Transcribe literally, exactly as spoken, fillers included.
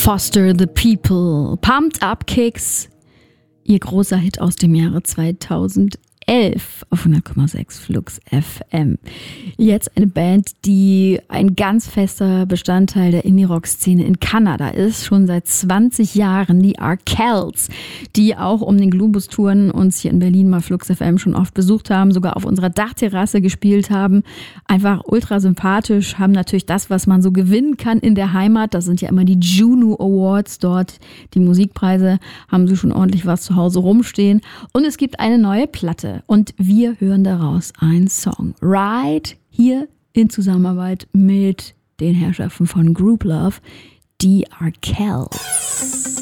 Foster the People, Pumped Up Kicks, ihr großer Hit aus dem Jahre zweitausendelf auf hundert Komma sechs Flux F M. Jetzt eine Band, die ein ganz fester Bestandteil der Indie-Rock-Szene in Kanada ist, schon seit zwanzig Jahren, die Arkells, die auch um den Globus touren, uns hier in Berlin mal Flux F M schon oft besucht haben, sogar auf unserer Dachterrasse gespielt haben. Einfach ultra sympathisch, haben natürlich das, was man so gewinnen kann in der Heimat. Das sind ja immer die Juno Awards dort, die Musikpreise, haben sie schon ordentlich was zu Hause rumstehen. Und es gibt eine neue Platte. Und wir hören daraus einen Song. Ride, hier in Zusammenarbeit mit den Herrschaften von Group Love, die Arkells.